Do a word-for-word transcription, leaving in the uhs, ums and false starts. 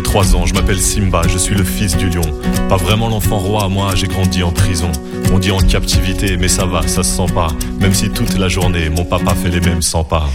trois ans, je m'appelle Simba, je suis le fils du lion. Pas vraiment l'enfant roi, moi j'ai grandi en prison. On dit en captivité, mais ça va, ça se sent pas. Même si toute la journée, mon papa fait les mêmes cent pas.